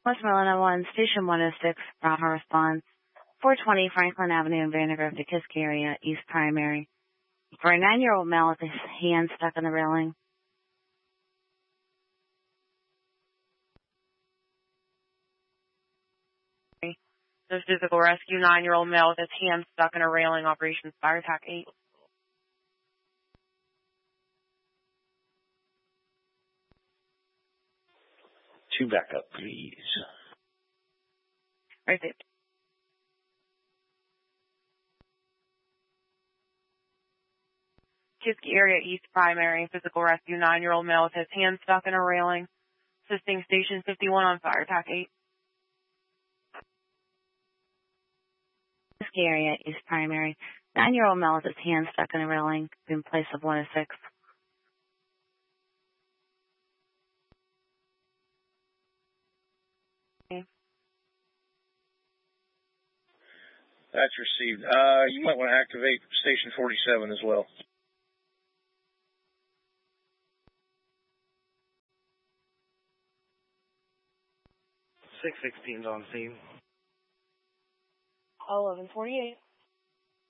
Westmoreland 1, Station 106, Bravo response. 420 Franklin Avenue in Vandergrift, Kiski area, East Primary. For a 9-year-old male with his hand stuck in the railing. There's physical rescue, 9-year-old male with his hand stuck in a railing, Operations Fire Attack 8. 2 backup, please. Right there. Kiski area, East Primary, physical rescue, 9-year-old male with his hand stuck in a railing. Assisting Station 51 on Fire Attack 8. Kiski area, East Primary. 9-year-old male with his hand stuck in a railing in place of 106. That's received. You might want to activate Station 47 as well. .616's on scene. 1148.